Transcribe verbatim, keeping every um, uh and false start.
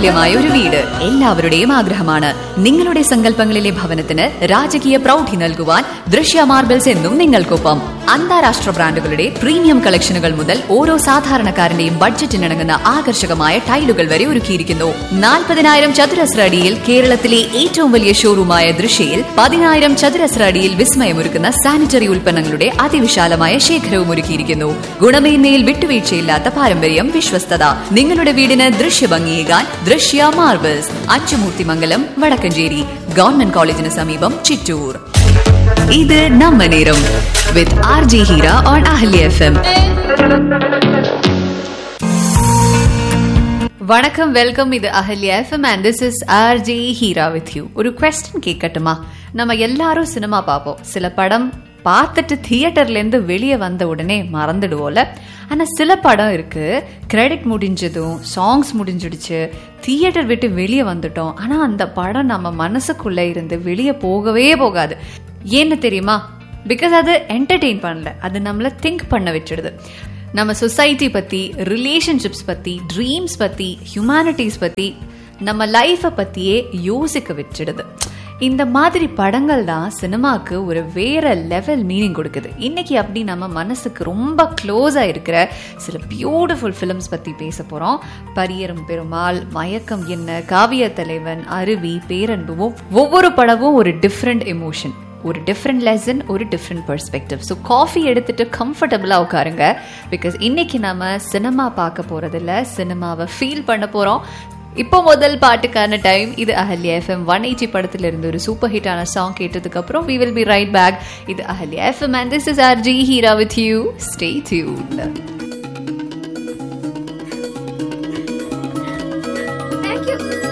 തുല്യമായ ഒരു വീട് എല്ലാവരുടെയും ആഗ്രഹമാണ്. നിങ്ങളുടെ സങ്കല്പങ്ങളിലെ ഭവനത്തിന് രാജകീയ പ്രൗഢി നൽകുവാൻ ദൃശ്യ മാർബിൾസ് എന്നും നിങ്ങൾക്കൊപ്പം. അന്താരാഷ്ട്ര ബ്രാൻഡുകളുടെ പ്രീമിയം കളക്ഷനുകൾ മുതൽ ഓരോ സാധാരണക്കാരന്റെയും ബഡ്ജറ്റിനിണങ്ങുന്ന ആകർഷകമായ ടൈലുകൾ വരെ ഒരുക്കിയിരിക്കുന്നു. നാൽപ്പതിനായിരം ചതുരശ്ര അടിയിൽ കേരളത്തിലെ ഏറ്റവും വലിയ ഷോറൂമായ ദൃശ്യയിൽ പതിനായിരം ചതുരശ്ര അടിയിൽ വിസ്മയമൊരുക്കുന്ന സാനിറ്ററി ഉൽപ്പന്നങ്ങളുടെ അതിവിശാലമായ ശേഖരവും ഒരുക്കിയിരിക്കുന്നു. ഗുണമേന്മയിൽ വിട്ടുവീഴ്ചയില്ലാത്ത പാരമ്പര്യം, വിശ്വസ്തത. നിങ്ങളുടെ വീടിന് ദൃശ്യഭംഗിയേകാൻ ദൃശ്യ മാർബിൾസ്, അച്ചുമൂർത്തിമംഗലം, വടക്കഞ്ചേരി. ഗവൺമെന്റ് കോളേജിന് സമീപം, ചിറ്റൂർ. ഇത് നമ്മ നേരം with R J Heera on Ahalya F M. വണക്കം, വെൽക്കം. ഇത് Ahalya F M and this is R J Hira with you. ஒரு question கேட்கட்டுமா? நம்ம எல்லாரும் சினிமா பார்ப்போம். சில படம் பார்த்துட்டு தியேட்டர்ல இருந்து வெளியே வந்த உடனே மறந்துடுவோம்ல. ஆனா சில படம் இருக்கு, கிரெடிட் முடிஞ்சதும் சாங்ஸ் முடிஞ்சிடுச்சு, தியேட்டர் விட்டு வெளியே வந்துட்டோம், ஆனா அந்த படம் நம்ம மனசுக்குள்ள இருந்து வெளியே போகவே போகாது. ஏன்னு தெரியுமா? பிகாஸ் அது என்டர்டெயின் பண்ணல, அது நம்மள திங்க் பண்ண வச்சிடுது. நம்ம சொசைட்டி பத்தி, ரிலேஷன்ஷிப்ஸ் பத்தி, ட்ரீம்ஸ் பத்தி, ஹியூமானிட்டிஸ் பத்தி, நம்ம லைஃபை பத்தியே யோசிக்க வச்சிடுது. இந்த மாதிரி படங்கள் தான் சினிமாக்கு ஒரு வேற லெவல் மீனிங் கொடுக்குது. இன்னைக்கு அப்படி நம்ம மனசுக்கு ரொம்ப க்ளோஸா இருக்கிற சில பியூட்டிஃபுல் ஃபிலிம்ஸ் பத்தி பேச போறோம். பரியரும் பெருமாள், மயக்கம் என்ன, காவிய தலைவன், அருவி, பேரன்பும் ஒவ்வொரு படமும் ஒரு டிஃப்ரெண்ட் எமோஷன், ஒரு டிஃப்ரெண்ட் லெசன், ஒரு டிஃப்ரெண்ட் பெர்ஸ்பெக்டிவ். ஸோ காஃபி எடுத்துட்டு கம்ஃபர்டபுளாக உட்காருங்க. பிகாஸ் இன்னைக்கு நம்ம சினிமா பார்க்க போறதில்ல, சினிமாவை ஃபீல் பண்ண போறோம். இப்போ முதல் பாட்டுக்கான டைம். இது அஹல்யா எஃப்எம் ஒன் எயிட்டி படத்துல இருந்து ஒரு சூப்பர் ஹிட்டான சாங் கேட்டதுக்கு அப்புறம் we will be right back. இது Ahalya FM and this is R J Hira with you. Stay tuned. Thank you.